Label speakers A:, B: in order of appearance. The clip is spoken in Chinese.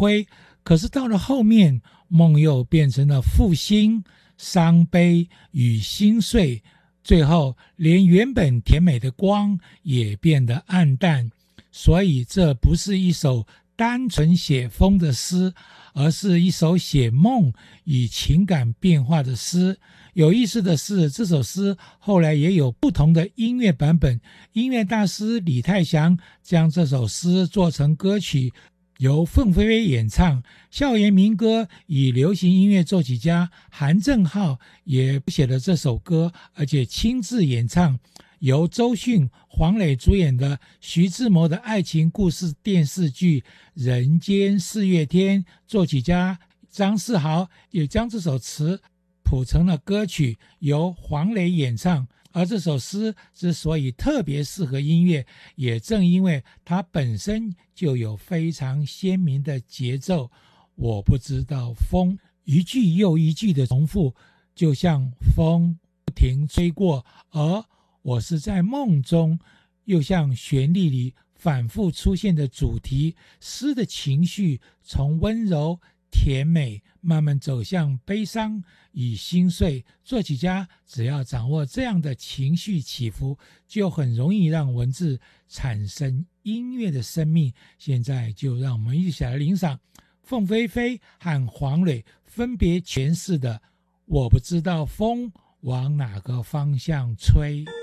A: 辉，可是到了后面，梦又变成了负心、伤悲与心碎，最后连原本甜美的光也变得暗淡。所以这不是一首单纯写风的诗，而是一首写梦与情感变化的诗。有意思的是，这首诗后来也有不同的音乐版本。音乐大师李泰祥将这首诗做成歌曲，由凤飞飞演唱。校园民歌与流行音乐作曲家韩正浩也写了这首歌，而且亲自演唱。由周迅、黄磊主演的徐志摩的爱情故事电视剧《人间四月天》，作曲家张世豪也将这首词谱成了歌曲，由黄磊演唱。而这首诗之所以特别适合音乐，也正因为它本身就有非常鲜明的节奏。我不知道风，一句又一句的重复，就像风不停吹过，而我是在梦中，又像旋律里反复出现的主题。诗的情绪从温柔甜美慢慢走向悲伤与心碎，作曲家只要掌握这样的情绪起伏，就很容易让文字产生音乐的生命。现在就让我们一起来欣赏凤飞飞和黄磊分别诠释的《我不知道风往哪个方向吹》。